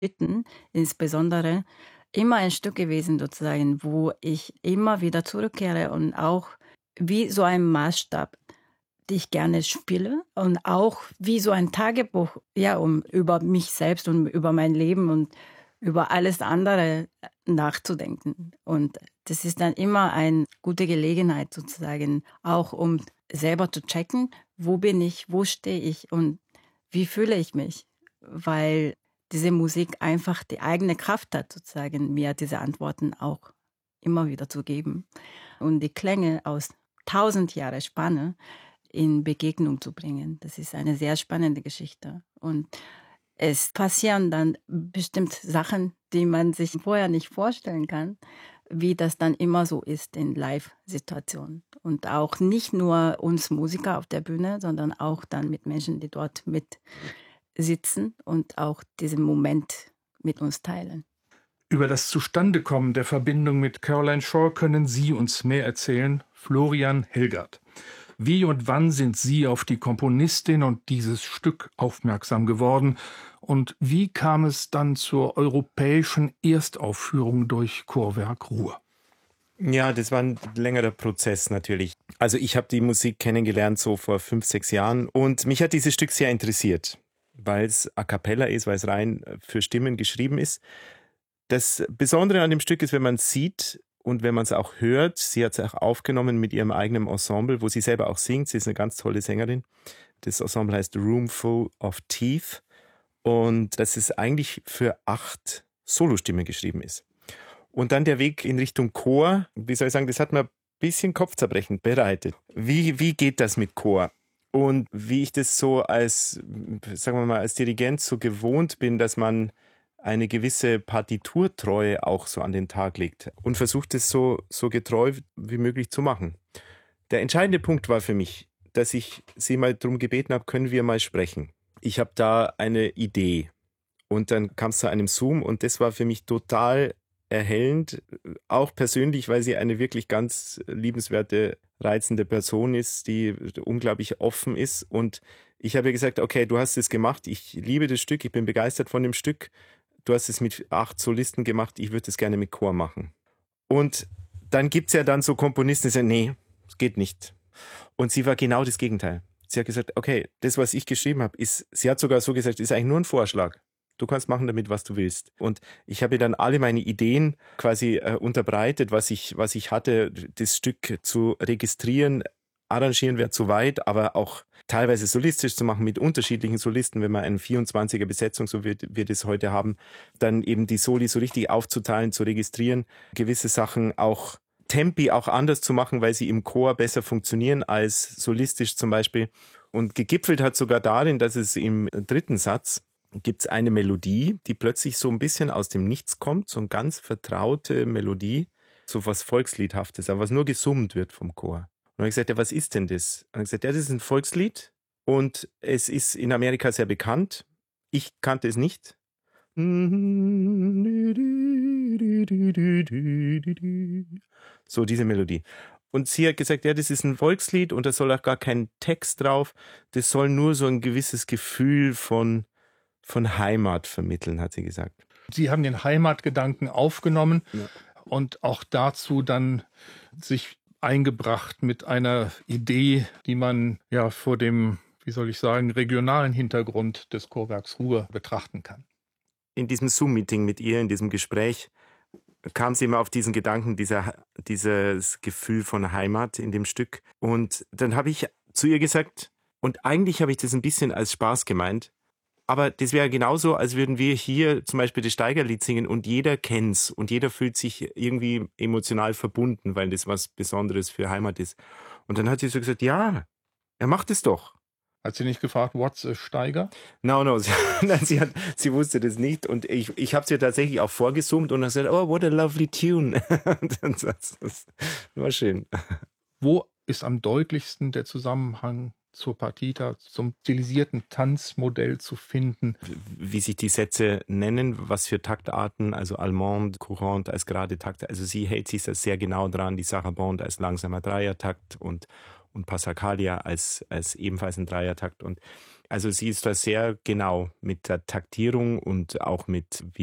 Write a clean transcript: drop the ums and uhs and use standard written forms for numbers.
Schritten insbesondere immer ein Stück gewesen sozusagen, wo ich immer wieder zurückkehre und auch wie so ein Maßstab, die ich gerne spiele und auch wie so ein Tagebuch, ja, um über mich selbst und über mein Leben und über alles andere nachzudenken. Und das ist dann immer eine gute Gelegenheit sozusagen, auch um selber zu checken, wo bin ich, wo stehe ich und wie fühle ich mich, weil diese Musik einfach die eigene Kraft hat, sozusagen mir diese Antworten auch immer wieder zu geben und die Klänge aus 1000 Jahre Spanne in Begegnung zu bringen. Das ist eine sehr spannende Geschichte. Und es passieren dann bestimmt Sachen, die man sich vorher nicht vorstellen kann, wie das dann immer so ist in Live-Situationen. Und auch nicht nur uns Musiker auf der Bühne, sondern auch dann mit Menschen, die dort mit sitzen und auch diesen Moment mit uns teilen. Über das Zustandekommen der Verbindung mit Caroline Shaw können Sie uns mehr erzählen, Florian Hilgert. Wie und wann sind Sie auf die Komponistin und dieses Stück aufmerksam geworden? Und wie kam es dann zur europäischen Erstaufführung durch Chorwerk Ruhr? Ja, das war ein längerer Prozess natürlich. Also ich habe die Musik kennengelernt so vor 5, 6 Jahren und mich hat dieses Stück sehr interessiert, weil es a cappella ist, weil es rein für Stimmen geschrieben ist. Das Besondere an dem Stück ist, wenn man es sieht und wenn man es auch hört, sie hat es auch aufgenommen mit ihrem eigenen Ensemble, wo sie selber auch singt. Sie ist eine ganz tolle Sängerin. Das Ensemble heißt Room Full of Teeth und das ist eigentlich für 8 Solostimmen geschrieben ist. Und dann der Weg in Richtung Chor, wie soll ich sagen, das hat mir ein bisschen Kopfzerbrechen bereitet. Wie geht das mit Chor? Und wie ich das so als, sagen wir mal, als Dirigent so gewohnt bin, dass man eine gewisse Partiturtreue auch so an den Tag legt und versucht es so getreu wie möglich zu machen. Der entscheidende Punkt war für mich, dass ich sie mal darum gebeten habe, können wir mal sprechen. Ich habe da eine Idee und dann kam es zu einem Zoom und das war für mich total erhellend, auch persönlich, weil sie eine wirklich ganz liebenswerte, reizende Person ist, die unglaublich offen ist und ich habe gesagt, okay, du hast es gemacht, ich liebe das Stück, ich bin begeistert von dem Stück, du hast es mit 8 Solisten gemacht, ich würde es gerne mit Chor machen. Und dann gibt es ja dann so Komponisten, die sagen, nee, es geht nicht. Und sie war genau das Gegenteil. Sie hat gesagt, okay, das, was ich geschrieben habe, sie hat sogar so gesagt, ist eigentlich nur ein Vorschlag. Du kannst machen damit, was du willst. Und ich habe ihr dann alle meine Ideen quasi unterbreitet, was ich hatte, das Stück zu registrieren. Arrangieren wäre zu weit, aber auch teilweise solistisch zu machen mit unterschiedlichen Solisten, wenn man eine 24er Besetzung, so wie wir das heute haben, dann eben die Soli so richtig aufzuteilen, zu registrieren, gewisse Sachen auch Tempi auch anders zu machen, weil sie im Chor besser funktionieren als solistisch zum Beispiel. Und gegipfelt hat sogar darin, dass es im 3. Satz gibt es eine Melodie, die plötzlich so ein bisschen aus dem Nichts kommt, so eine ganz vertraute Melodie, so was Volksliedhaftes, aber was nur gesummt wird vom Chor. Und dann habe ich gesagt, ja, was ist denn das? Und dann habe ich gesagt, ja, das ist ein Volkslied und es ist in Amerika sehr bekannt. Ich kannte es nicht. So diese Melodie. Und sie hat gesagt, ja, das ist ein Volkslied und da soll auch gar kein Text drauf. Das soll nur so ein gewisses Gefühl von Heimat vermitteln, hat sie gesagt. Sie haben den Heimatgedanken aufgenommen und auch dazu dann sich eingebracht mit einer Idee, die man ja vor dem, wie soll ich sagen, regionalen Hintergrund des Chorwerks Ruhr betrachten kann. In diesem Zoom-Meeting mit ihr, in diesem Gespräch, kam sie immer auf diesen Gedanken, dieses Gefühl von Heimat in dem Stück. Und dann habe ich zu ihr gesagt, und eigentlich habe ich das ein bisschen als Spaß gemeint, aber das wäre genauso, als würden wir hier zum Beispiel das Steigerlied singen und jeder kennt's und jeder fühlt sich irgendwie emotional verbunden, weil das was Besonderes für Heimat ist. Und dann hat sie so gesagt, ja, er macht es doch. Hat sie nicht gefragt, what's a Steiger? No. Sie wusste das nicht und ich habe sie tatsächlich auch vorgesummt und dann gesagt, oh, what a lovely tune. Das war schön. Wo ist am deutlichsten der Zusammenhang zur Partita, zum stilisierten Tanzmodell zu finden? Wie sich die Sätze nennen, was für Taktarten, also Allemande, Courante als gerade Takte. Also sie hält sich da sehr genau dran, die Sarabande als langsamer Dreiertakt und Passacaglia als ebenfalls ein Dreiertakt. Und Also sie ist da sehr genau mit der Taktierung und auch mit, wie